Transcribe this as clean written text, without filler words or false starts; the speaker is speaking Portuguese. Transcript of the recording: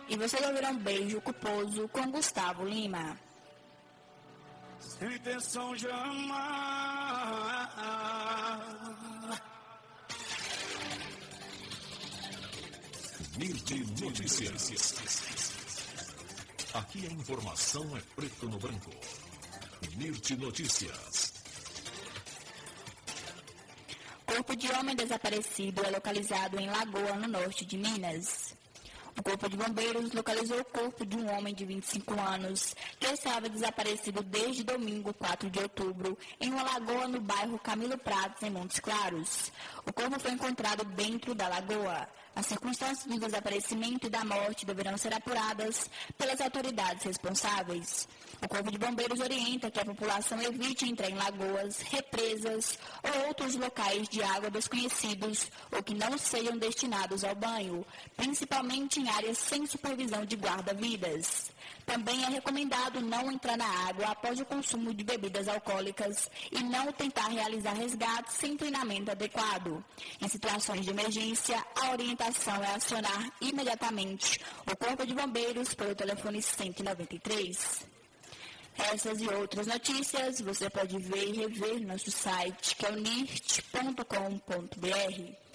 E vocês ouviram Beijo Culposo com Gustavo Lima. Sem intenção de amar. Mirti Notícias. Aqui a informação é preto no branco. Mirti Notícias. Corpo de homem desaparecido é localizado em Lagoa, no norte de Minas. O Corpo de Bombeiros localizou o corpo de um homem de 25 anos que estava desaparecido desde domingo, 4 de outubro, em uma lagoa no bairro Camilo Prates, em Montes Claros. O corpo foi encontrado dentro da lagoa. As circunstâncias do desaparecimento e da morte deverão ser apuradas pelas autoridades responsáveis. O Corpo de Bombeiros orienta que a população evite entrar em lagoas, represas ou outros locais de água desconhecidos ou que não sejam destinados ao banho, principalmente em áreas sem supervisão de guarda-vidas. Também é recomendado não entrar na água após o consumo de bebidas alcoólicas e não tentar realizar resgates sem treinamento adequado. Em situações de emergência, a orientação é acionar imediatamente o Corpo de Bombeiros pelo telefone 193. Essas e outras notícias você pode ver e rever no nosso site, que é o nirt.com.br.